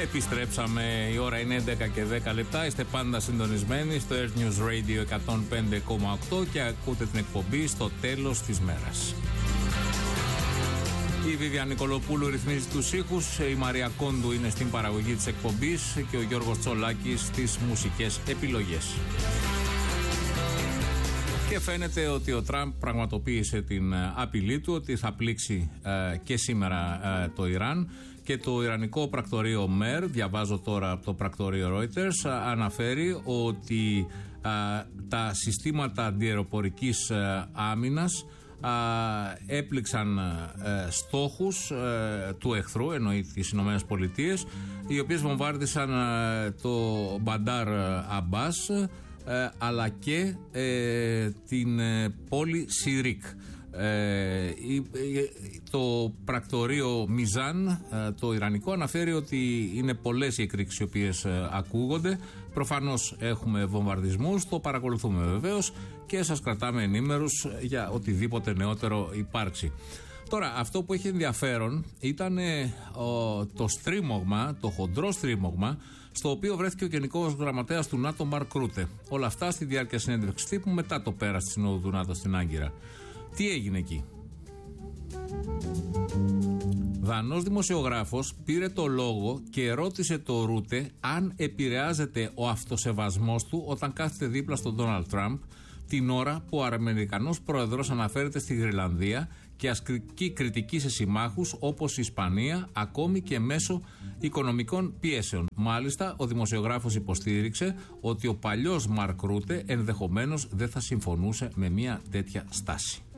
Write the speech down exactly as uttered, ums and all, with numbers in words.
Επιστρέψαμε, η ώρα είναι έντεκα και δέκα λεπτά. Είστε πάντα συντονισμένοι στο Earth News Radio εκατόν πέντε κόμμα οκτώ και ακούτε την εκπομπή στο τέλος της μέρας. Η Βίβια Νικολοπούλου ρυθμίζει τους ήχους, η Μαρία Κόντου είναι στην παραγωγή της εκπομπής και ο Γιώργος Τσολάκης στις μουσικές επιλογές. Και φαίνεται ότι ο Τραμπ πραγματοποίησε την απειλή του ότι θα πλήξει ε, και σήμερα ε, το Ιράν. Και το Ιρανικό πρακτορείο ΜΕΡ, διαβάζω τώρα από το πρακτορείο Reuters, αναφέρει ότι α, τα συστήματα αντιαεροπορικής α, άμυνας α, έπληξαν α, στόχους α, του εχθρού, εννοεί τις Ηνωμένες Πολιτείες, οι οποίες βομβάρδισαν α, το Μπαντάρ Αμπάς α, αλλά και ε, την ε, πόλη Σιρίκ. Ε, το πρακτορείο Μιζάν, ε, το ιρανικό, αναφέρει ότι είναι πολλές οι εκρήξεις οι οποίες ε, ακούγονται. Προφανώς έχουμε βομβαρδισμούς, το παρακολουθούμε βεβαίως και σας κρατάμε ενήμερους για οτιδήποτε νεότερο υπάρξει. Τώρα, αυτό που έχει ενδιαφέρον ήταν ε, ο, το στρίμωγμα, το χοντρό στρίμωγμα, στο οποίο βρέθηκε ο Γενικός Γραμματέας του ΝΑΤΟ Μαρκ Ρούτε. Όλα αυτά στη διάρκεια συνέντευξης τύπου μετά το πέρας της Συνόδου του ΝΑΤΟ στην Άγκυρα. Τι έγινε εκεί? Δανός δημοσιογράφος πήρε το λόγο και ρώτησε το Ρούτε αν επηρεάζεται ο αυτοσεβασμός του όταν κάθεται δίπλα στον Ντόναλντ Τραμπ την ώρα που ο Αμερικανός πρόεδρος αναφέρεται στη Γροιλανδία και ασκεί κριτική σε συμμάχους όπως η Ισπανία, ακόμη και μέσω οικονομικών πιέσεων. Μάλιστα, ο δημοσιογράφος υποστήριξε ότι ο παλιός Μαρκ Ρούτε ενδεχομένως δεν θα συμφωνούσε με μια τέτοια στάση.